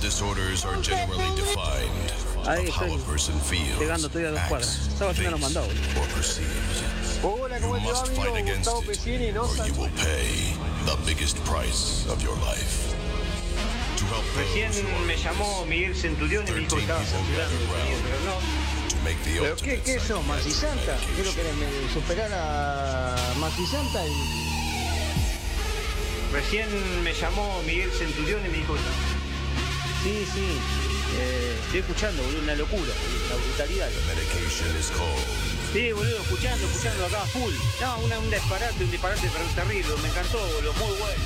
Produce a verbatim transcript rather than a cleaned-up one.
disorders are generally defined Ahí of how estoy a person feels, llegando, estoy a dos cuadras. acts, Estaba haciendo los thinks, mandados. or perceives. Hola, ¿cómo You te va, must amigo? fight against Gustavo it, Pescieni, ¿no? or you will pay the biggest price of your life. To help Recién those who are me llamó Miguel Centurión y me dijo que estaba saturando el pedido, pero no. to make the ¿Pero qué, ultimate qué sos, Maxi Santa? psychiatric Quiero que medication. me superar a Maxi Santa y... Recién me llamó Miguel Centurión y me dijo, Sí, sí. Eh, estoy escuchando, boludo, una locura. La brutalidad. Medication is called Sí, boludo, escuchando, escuchando acá full. No, una, un disparate, un disparate pero terrible. Me encantó, boludo, muy bueno.